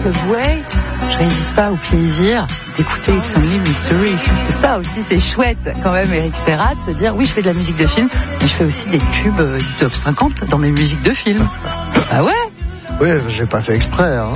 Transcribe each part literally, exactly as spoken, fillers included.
Subway, je résiste pas au plaisir d'écouter It's Only Mystery. Parce que ça aussi, c'est chouette quand même, Eric Serra, de se dire, oui, je fais de la musique de film, mais je fais aussi des tubes du top cinquante dans mes musiques de film. Ah ouais? Oui, j'ai pas fait exprès. Hein.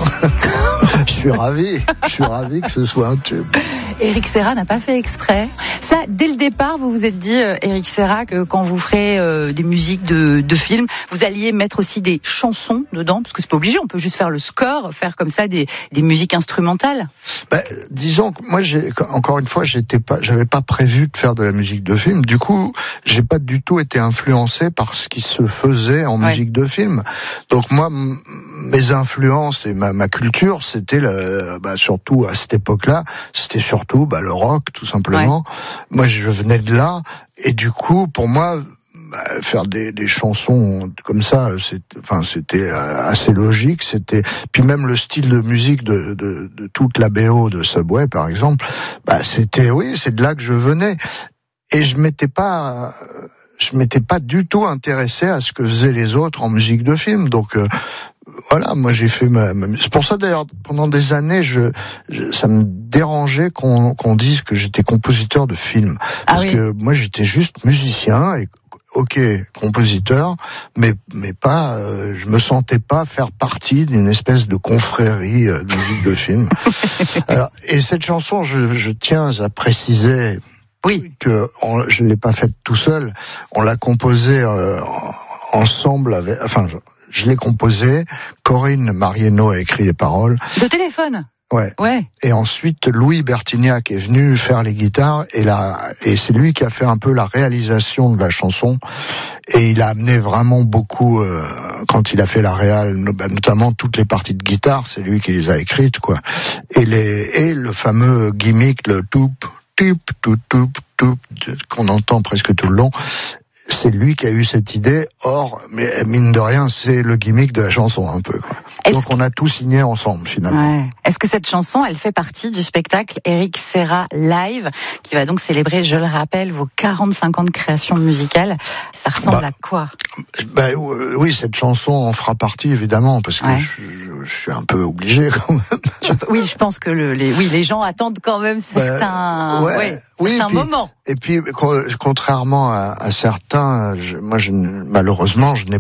Je suis ravi. Je suis ravi que ce soit un tube. Eric Serra n'a pas fait exprès. Ça, dès le départ, vous vous êtes dit, euh, Eric Serra, que quand vous ferez euh, des musiques de, de films, vous alliez mettre aussi des chansons dedans, parce que c'est pas obligé, on peut juste faire le score, faire comme ça des, des musiques instrumentales. Ben, disons que moi, j'ai, encore une fois, j'étais pas, j'avais pas prévu de faire de la musique de film. Du coup, j'ai pas du tout été influencé par ce qui se faisait en ouais. musique de film. Donc moi, m- mes influences et ma, ma culture, c'était le, bah, surtout à cette époque-là, c'était surtout bah, le rock, tout simplement. Ouais. Moi, je venais de là, et du coup, pour moi, bah, faire des, des chansons comme ça, c'est, enfin, c'était assez logique. C'était, puis même le style de musique de, de, de toute la B O de Subway, par exemple, bah, c'était, oui, c'est de là que je venais, et je m'étais pas. Je m'étais pas du tout intéressé à ce que faisaient les autres en musique de film, donc. Euh, Voilà, moi j'ai fait ma, ma... C'est pour ça d'ailleurs, pendant des années, je, je ça me dérangeait qu'on, qu'on dise que j'étais compositeur de films. Ah Parce oui. que moi j'étais juste musicien, et ok, compositeur, mais, mais pas, euh, je me sentais pas faire partie d'une espèce de confrérie euh, de musique de film. Alors, et cette chanson, je, je tiens à préciser oui. que on, je ne l'ai pas faite tout seul, on l'a composée euh, ensemble avec... Enfin, je, Je l'ai composé, Corinne Marieno a écrit les paroles. De téléphone? Ouais. Ouais. Et ensuite, Louis Bertignac est venu faire les guitares, et la, et c'est lui qui a fait un peu la réalisation de la chanson. Et il a amené vraiment beaucoup, euh, quand il a fait la réal, notamment toutes les parties de guitare, c'est lui qui les a écrites, quoi. Et les, et le fameux gimmick, le toup, toup, toup, toup, toup, qu'on entend presque tout le long. C'est lui qui a eu cette idée. Or, mais mine de rien, c'est le gimmick de la chanson un peu, quoi. Donc on a tout signé ensemble finalement. Ouais. Est-ce que cette chanson, elle fait partie du spectacle Eric Serra Live, qui va donc célébrer, je le rappelle, vos quarante-cinq ans de création musicale? Ça ressemble bah, à quoi? Bah, oui, cette chanson en fera partie évidemment, parce que ouais. je, je, je suis un peu obligé quand même. Je, oui, je pense que le, les, oui, les gens attendent quand même certains, bah, ouais, ouais, oui, certains puis, moments. Et puis, contrairement à, à certains, je, moi, je, malheureusement, je n'ai